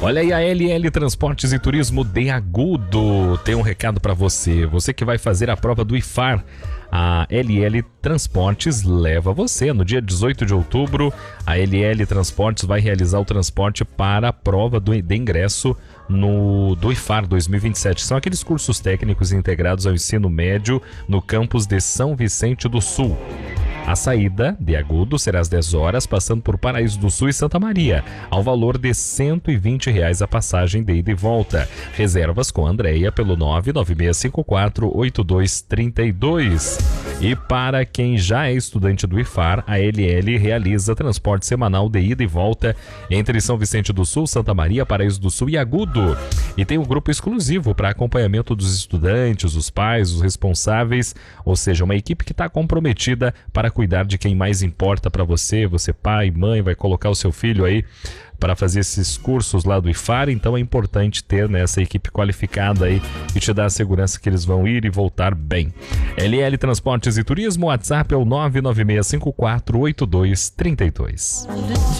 Olha aí, a LL Transportes e Turismo de Agudo tem um recado para você. Você que vai fazer a prova do IFAR, a LL Transportes leva você. No dia 18 de outubro, a LL Transportes vai realizar o transporte para a prova de ingresso do IFAR 2027. São aqueles cursos técnicos integrados ao ensino médio no campus de São Vicente do Sul. A saída de Agudo será às 10 horas, passando por Paraíso do Sul e Santa Maria, ao valor de R$ 120 a passagem de ida e volta. Reservas com a Andréia pelo 996548232. E para quem já é estudante do IFAR, a LL realiza transporte semanal de ida e volta entre São Vicente do Sul, Santa Maria, Paraíso do Sul e Agudo. E tem um grupo exclusivo para acompanhamento dos estudantes, os pais, os responsáveis, ou seja, uma equipe que está comprometida para cuidar de quem mais importa para você. Você, pai, mãe, vai colocar o seu filho aí para fazer esses cursos lá do IFAR, então é importante ter essa equipe qualificada aí e te dar a segurança que eles vão ir e voltar bem. LL Transportes e Turismo, WhatsApp é o 996548232.